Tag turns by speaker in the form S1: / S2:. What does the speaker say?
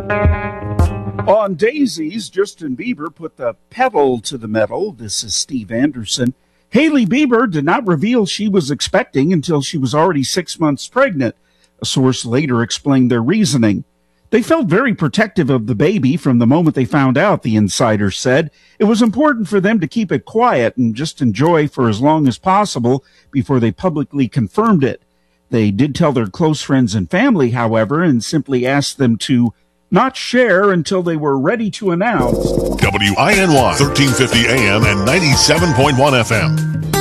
S1: On Daisies, Justin Bieber put the pedal to the metal. This is Steve Anderson. Hailey Bieber did not reveal she was expecting until she was already 6 months pregnant. A source later explained their reasoning. They felt very protective of the baby from the moment they found out, the insider said. It was important for them to keep it quiet and just enjoy for as long as possible before they publicly confirmed it. They did tell their close friends and family, however, and simply asked them to not share until they were ready to announce.
S2: WINY 1350 AM and 97.1 FM.